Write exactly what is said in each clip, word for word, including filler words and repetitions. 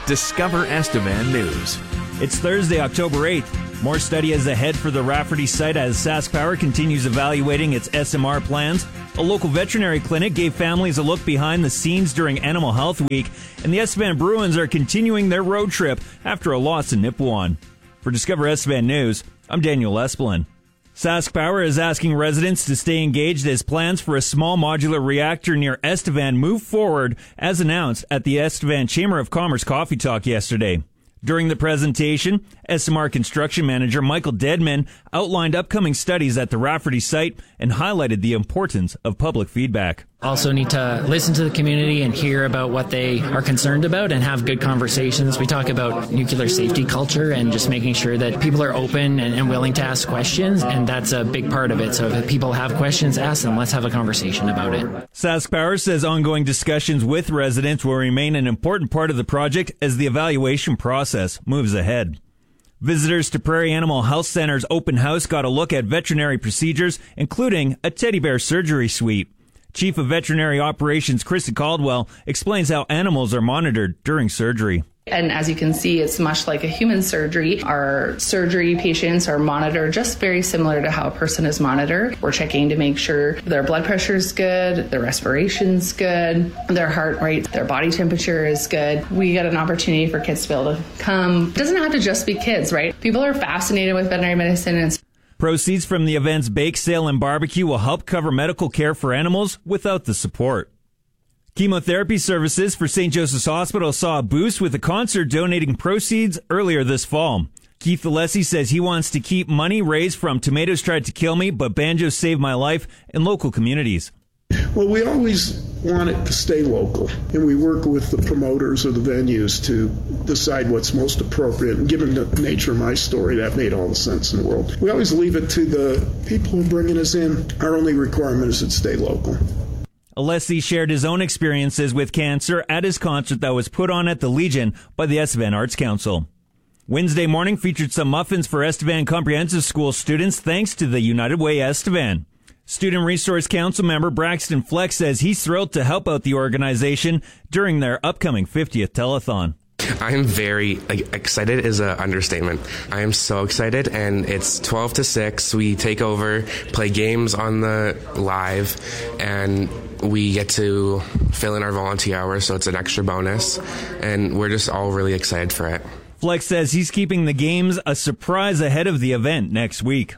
Discover Estevan News. It's Thursday, October eighth. More study is ahead for the Rafferty site as SaskPower continues evaluating its S M R plans. A local veterinary clinic gave families a look behind the scenes during Animal Health Week, and the Estevan Bruins are continuing their road trip after a loss in Nipawin. For Discover Estevan News, I'm Daniel Esplin. SaskPower is asking residents to stay engaged as plans for a small modular reactor near Estevan move forward, as announced at the Estevan Chamber of Commerce Coffee Talk yesterday. During the presentation, S M R construction manager Michael Dedman outlined upcoming studies at the Rafferty site and highlighted the importance of public feedback. Also need to listen to the community and hear about what they are concerned about and have good conversations. We talk about nuclear safety culture and just making sure that people are open and, and willing to ask questions, and that's a big part of it. So if people have questions, ask them. Let's have a conversation about it. SaskPower says ongoing discussions with residents will remain an important part of the project as the evaluation process moves ahead. Visitors to Prairie Animal Health Center's open house got a look at veterinary procedures, including a teddy bear surgery suite. Chief of Veterinary Operations Krista Caldwell explains how animals are monitored during surgery. And as you can see, it's much like a human surgery. Our surgery patients are monitored just very similar to how a person is monitored. We're checking to make sure their blood pressure is good, their respiration's good, their heart rate, their body temperature is good. We get an opportunity for kids to be able to come. It doesn't have to just be kids, right? People are fascinated with veterinary medicine. And proceeds from the event's bake sale and barbecue will help cover medical care for animals without the support. Chemotherapy services for Saint Joseph's Hospital saw a boost with a concert donating proceeds earlier this fall. Keith Alessi says he wants to keep money raised from Tomatoes Tried to Kill Me, but Banjos Saved My Life in local communities. Well, we always want it to stay local, and we work with the promoters or the venues to decide what's most appropriate. And given the nature of my story, that made all the sense in the world. We always leave it to the people who are bringing us in. Our only requirement is it stay local. Alessi shared his own experiences with cancer at his concert that was put on at the Legion by the Estevan Arts Council. Wednesday morning featured some muffins for Estevan Comprehensive School students thanks to the United Way Estevan. Student Resource Council member Braxton Fleck says he's thrilled to help out the organization during their upcoming fiftieth telethon. I am very like, excited is an understatement. I am so excited, and it's twelve to six. We take over, play games on the live, and we get to fill in our volunteer hours, so it's an extra bonus, and we're just all really excited for it. Fleck says he's keeping the games a surprise ahead of the event next week.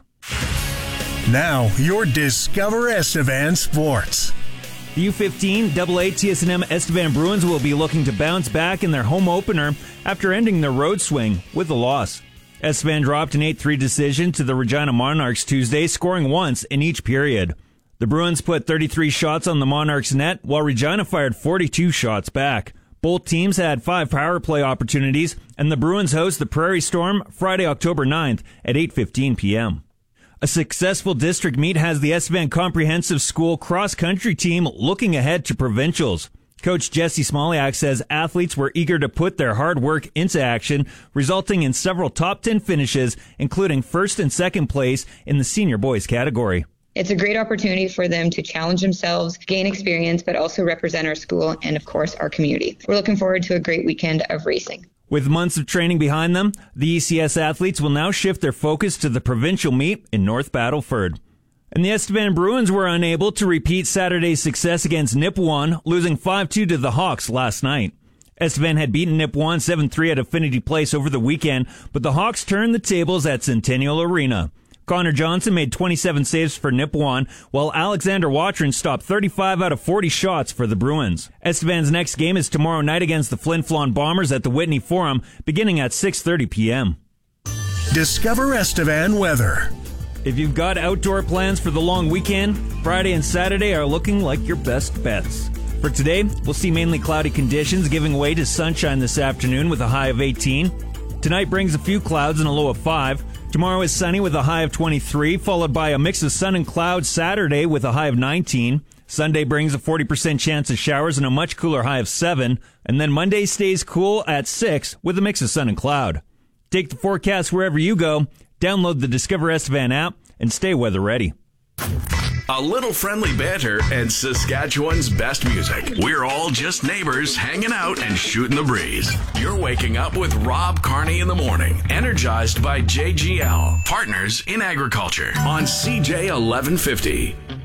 Now, your Discover Estevan Sports. The U fifteen double A T S and M Estevan Bruins will be looking to bounce back in their home opener after ending their road swing with a loss. Estevan dropped an eight three decision to the Regina Monarchs Tuesday, scoring once in each period. The Bruins put thirty-three shots on the Monarchs' net, while Regina fired forty-two shots back. Both teams had five power play opportunities, and the Bruins host the Prairie Storm Friday, October ninth at eight fifteen p.m. A successful district meet has the Estevan Comprehensive School cross-country team looking ahead to provincials. Coach Jesse Smoliak says athletes were eager to put their hard work into action, resulting in several top ten finishes, including first and second place in the senior boys category. It's a great opportunity for them to challenge themselves, gain experience, but also represent our school and, of course, our community. We're looking forward to a great weekend of racing. With months of training behind them, the E C S athletes will now shift their focus to the provincial meet in North Battleford. And the Estevan Bruins were unable to repeat Saturday's success against Nipawin, losing five two to the Hawks last night. Estevan had beaten Nipawin seven three at Affinity Place over the weekend, but the Hawks turned the tables at Centennial Arena. Connor Johnson made twenty-seven saves for Nipawin, while Alexander Watron stopped thirty-five out of forty shots for the Bruins. Estevan's next game is tomorrow night against the Flin Flon Bombers at the Whitney Forum, beginning at six thirty p.m. Discover Estevan weather. If you've got outdoor plans for the long weekend, Friday and Saturday are looking like your best bets. For today, we'll see mainly cloudy conditions giving way to sunshine this afternoon with a high of eighteen. Tonight brings a few clouds and a low of five. Tomorrow is sunny with a high of twenty-three, followed by a mix of sun and clouds Saturday with a high of nineteen. Sunday brings a forty percent chance of showers and a much cooler high of seven. And then Monday stays cool at six with a mix of sun and cloud. Take the forecast wherever you go, download the Discover Estevan app, and stay weather ready. a little friendly banter, and Saskatchewan's best music. We're all just neighbors hanging out and shooting the breeze. You're waking up with Rob Carney in the morning, energized by J G L, partners in agriculture, on C J eleven fifty.